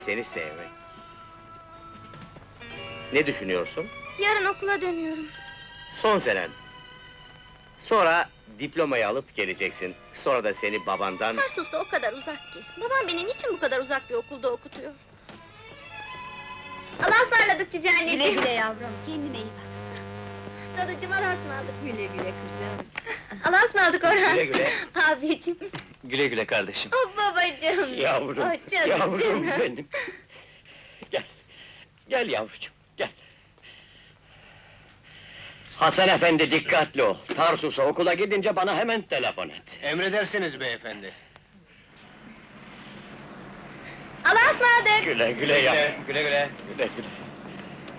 Seni sevmek. Ne düşünüyorsun? Yarın okula dönüyorum. Son senen. Sonra diplomayı alıp geleceksin. Sonra da seni babandan... Tarsus da o kadar uzak ki. Babam beni niçin bu kadar uzak bir okulda okutuyor? Allah'a ısmarladık cici anneciğim. Güle güle yavrum, kendine iyi bak. Dadıcığım Allah'a ısmarladık. Güle güle kızım. Allah'a ısmarladık Orhan. Güle güle. Abiciğim. Güle güle kardeşim. Oh babacığım. Yavrum, Oh, canım, yavrum canım. benim. Gel, gel yavrucuğum, gel. Hasan efendi dikkatli ol. Tarsus'a okula gidince bana hemen telefon et. Emredersiniz beyefendi. Allah'a ısmarladık. Güle güle yavrum. Güle güle. Güle güle.